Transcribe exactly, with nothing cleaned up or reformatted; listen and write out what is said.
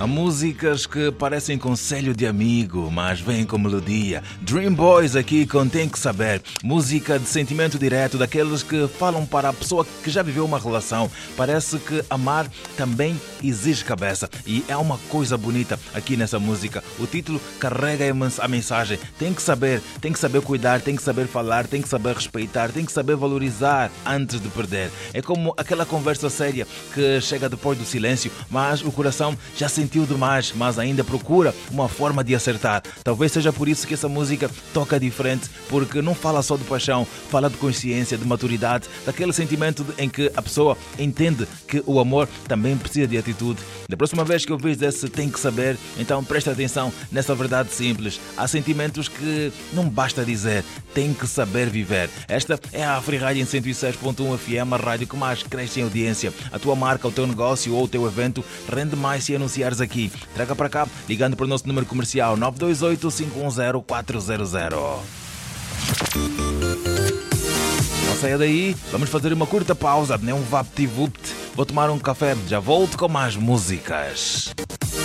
Há músicas que parecem conselho de amigo, mas vêm com melodia. Dream Boys aqui com Tem Que Saber. Música de sentimento direto, daqueles que falam para a pessoa que já viveu uma relação. Parece que amar também exige cabeça. E é uma coisa bonita aqui nessa música. O título carrega a mensagem. Tem que saber, tem que saber cuidar, tem que saber falar, tem que saber respeitar, tem que saber valorizar antes de perder. É como aquela conversa séria que chega depois do silêncio, mas o coração já sentiu demais, mas ainda procura uma forma de acertar. Talvez seja por isso que essa música toca diferente, porque não fala só de paixão, fala de consciência, de maturidade, daquele sentimento em que a pessoa entende que o amor também precisa de atitude. Da próxima vez que ouvires esse Tem Que Saber, então presta atenção nessa verdade simples. Há sentimentos que não basta dizer, tem que saber viver. Esta é a Afri-Rádio em cento e seis ponto um F M, a rádio que mais cresce em audiência. A tua marca, o teu negócio ou o teu evento rende mais se anunciares aqui. Traga para cá, ligando para o nosso número comercial nove dois oito, cinco um zero, quatro zero zero. Não saia daí, vamos fazer uma curta pausa, nem um vapt-vupt. Vou tomar um café, já volto com mais músicas.